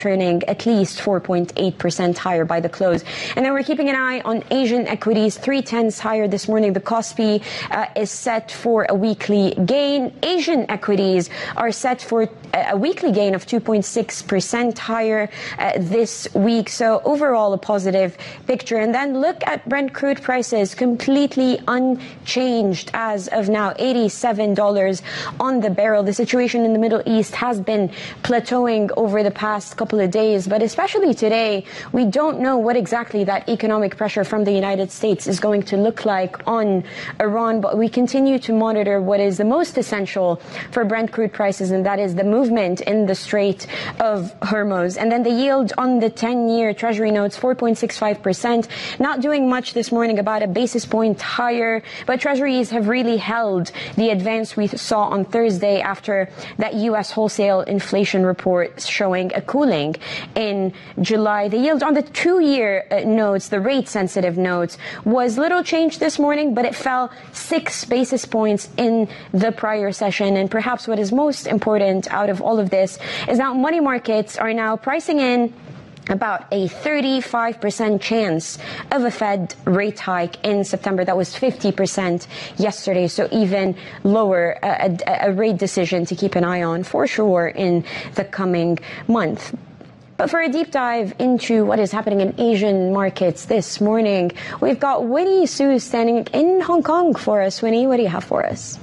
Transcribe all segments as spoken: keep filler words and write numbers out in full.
turning at least four point eight percent higher by the close. And then we're keeping an eye on Asian equities, three tenths higher this morning. The Kospi uh, is set for a weekly gain. Asian equities are set for a weekly gain of two point six percent higher uh, this week. So overall, a positive picture. And then look at Brent crude prices, completely unchanged as of now, eighty-seven dollars on the barrel. The situation in the Middle East has been plateauing over the past couple of days, but especially today, we don't know what exactly that economic pressure from the United States is going to look like on Iran, but we continue to monitor what is the most essential for Brent crude prices, and that is the movement in the Strait of Hormuz. And then the yield on the ten-year Treasury notes, four point six five percent, not doing much this morning, about a basis point higher, but Treasuries have really held the advance we saw on Thursday after that U S wholesale inflation report showing a cooling in July. The yield on the two-year uh, notes, the rate-sensitive notes, was little change this morning, but it fell six basis points in the prior session. And perhaps what is most important out of all of this is that money markets are now pricing in about a thirty-five percent chance of a Fed rate hike in September. That was fifty percent yesterday, so even lower, a, a, a rate decision to keep an eye on for sure in the coming month. But for a deep dive into what is happening in Asian markets this morning, we've got Winnie Su standing in Hong Kong for us. Winnie, what do you have for us?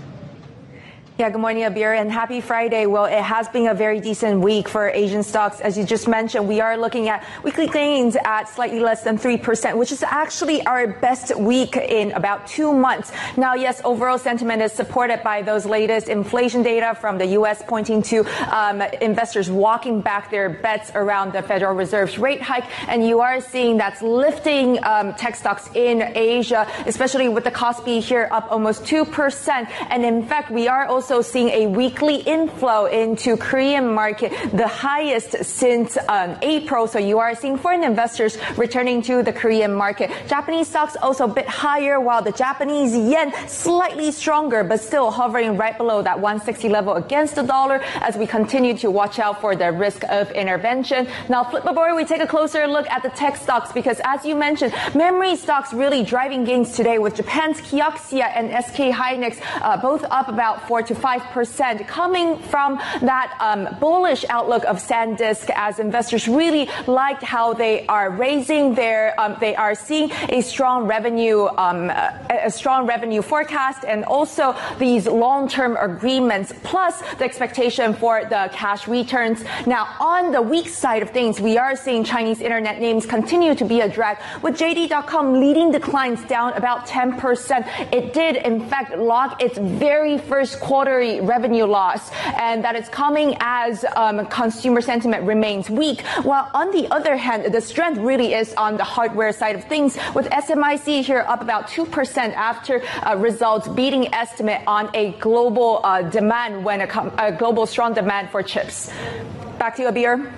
Yeah, good morning, Abir, and happy Friday. Well, it has been a very decent week for Asian stocks. As you just mentioned, we are looking at weekly gains at slightly less than three percent, which is actually our best week in about two months. Now, yes, overall sentiment is supported by those latest inflation data from the U S pointing to um, investors walking back their bets around the Federal Reserve's rate hike. And you are seeing that's lifting um, tech stocks in Asia, especially with the Kospi here up almost two percent. And in fact, we are also Also seeing a weekly inflow into Korean market, the highest since um, April. So you are seeing foreign investors returning to the Korean market. Japanese stocks also a bit higher, while the Japanese yen slightly stronger, but still hovering right below that one sixty level against the dollar as we continue to watch out for the risk of intervention. Now, flip aboard, we take a closer look at the tech stocks because, as you mentioned, memory stocks really driving gains today with Japan's Kioxia and S K Hynix uh, both up about four to five percent, coming from that um, bullish outlook of SanDisk, as investors really liked how they are raising their, um, they are seeing a strong revenue, um, a strong revenue forecast, and also these long-term agreements, plus the expectation for the cash returns. Now, on the weak side of things, we are seeing Chinese internet names continue to be a drag, with J D dot com leading declines down about ten percent. It did, in fact, log its very first quarter revenue loss, and that is coming as um, consumer sentiment remains weak. While on the other hand, the strength really is on the hardware side of things, with S M I C here up about two percent after uh, results beating estimate on a global uh, demand when a, com- a global strong demand for chips. Back to you, Abir.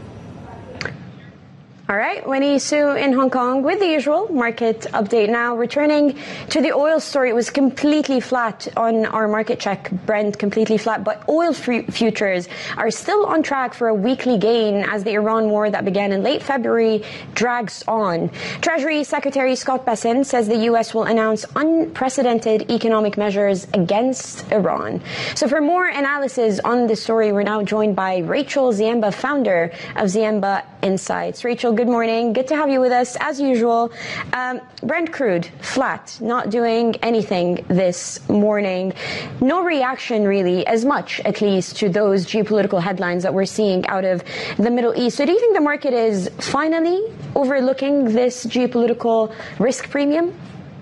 All right, Winnie Su in Hong Kong with the usual market update now. Returning to the oil story, it was completely flat on our market check, Brent completely flat, but oil f- futures are still on track for a weekly gain as the Iran war that began in late February drags on. Treasury Secretary Scott Bessent says the U S will announce unprecedented economic measures against Iran. So for more analysis on this story, we're now joined by Rachel Ziemba, founder of Ziemba Insights. Rachel, good morning. Good to have you with us, as usual. Um, Brent crude, flat, not doing anything this morning. No reaction, really, as much, at least, to those geopolitical headlines that we're seeing out of the Middle East. So do you think the market is finally overlooking this geopolitical risk premium?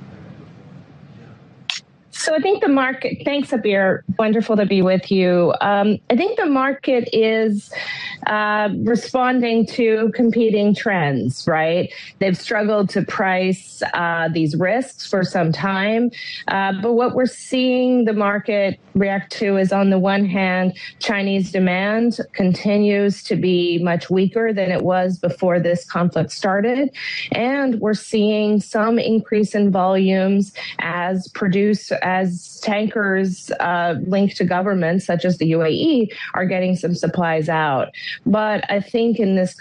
So I think the market, thanks, Abir, wonderful to be with you. Um, I think the market is uh, responding to competing trends, right? They've struggled to price uh, these risks for some time. Uh, but what we're seeing the market react to is, on the one hand, Chinese demand continues to be much weaker than it was before this conflict started. And we're seeing some increase in volumes as produce as tankers uh, linked to governments such as the U A E are getting some supplies out. But I think in this